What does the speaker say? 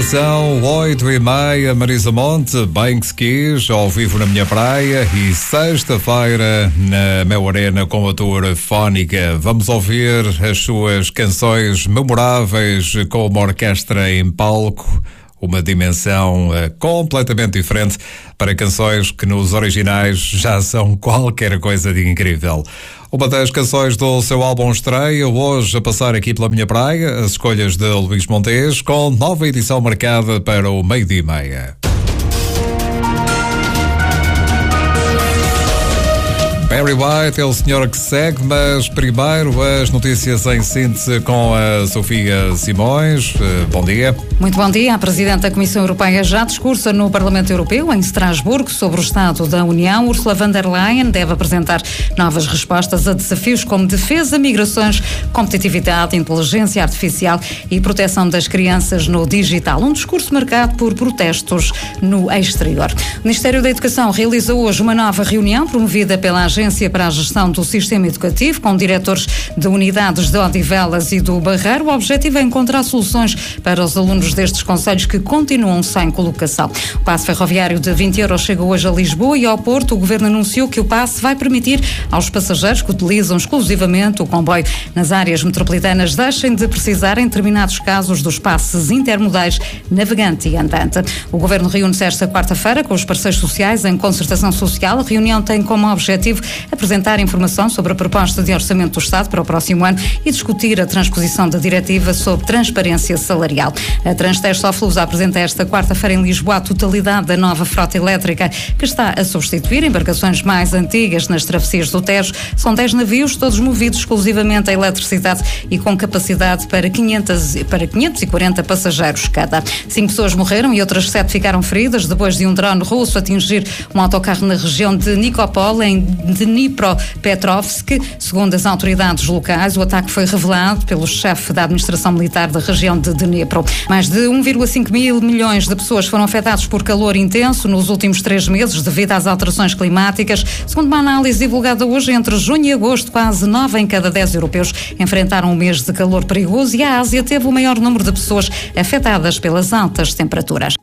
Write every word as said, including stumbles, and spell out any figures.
São oito e meia, Marisa Monte, bem que se quis, ao vivo na minha praia, e sexta-feira na Mel Arena com a tour fónica. Vamos ouvir as suas canções memoráveis com uma orquestra em palco, uma dimensão uh, completamente diferente para canções que nos originais já são qualquer coisa de incrível. Uma das canções do seu álbum estreia, hoje a passar aqui pela minha praia, as escolhas de Luís Montes, com nova edição marcada para o meio-dia e meia. Barry White é o senhor que segue, mas primeiro as notícias em síntese com a Sofia Simões. Bom dia. Muito bom dia. A Presidente da Comissão Europeia já discursa no Parlamento Europeu, em Estrasburgo, sobre o Estado da União. Ursula von der Leyen deve apresentar novas respostas a desafios como defesa, migrações, competitividade, inteligência artificial e proteção das crianças no digital. Um discurso marcado por protestos no exterior. O Ministério da Educação realiza hoje uma nova reunião promovida pela Agência para a Gestão do Sistema Educativo, com diretores de unidades de Odivelas e do Barreiro. O objetivo é encontrar soluções para os alunos destes concelhos que continuam sem colocação. O passe ferroviário de vinte euros chega hoje a Lisboa e ao Porto. O Governo anunciou que o passe vai permitir aos passageiros que utilizam exclusivamente o comboio nas áreas metropolitanas deixem de precisar, em determinados casos, dos passes intermodais navegante e andante. O Governo reúne-se esta quarta-feira com os parceiros sociais em concertação social. A reunião tem como objetivo apresentar informação sobre a proposta de orçamento do Estado para o próximo ano e discutir a transposição da diretiva sobre transparência salarial. A Transtest Soflus apresenta esta quarta-feira em Lisboa a totalidade da nova frota elétrica que está a substituir embarcações mais antigas nas travessias do Tejo. São dez navios, todos movidos exclusivamente a eletricidade e com capacidade para, quinhentos, para quinhentos e quarenta passageiros cada. Cinco pessoas morreram e outras sete ficaram feridas depois de um drone russo atingir um autocarro na região de Nikopol, em Dnipropetrovsk. Segundo as autoridades locais, o ataque foi revelado pelo chefe da administração militar da região de Dnipro. Mais de um vírgula cinco mil milhões de pessoas foram afetadas por calor intenso nos últimos três meses devido às alterações climáticas. Segundo uma análise divulgada hoje, entre junho e agosto, quase nove em cada dez europeus enfrentaram um mês de calor perigoso e a Ásia teve o maior número de pessoas afetadas pelas altas temperaturas.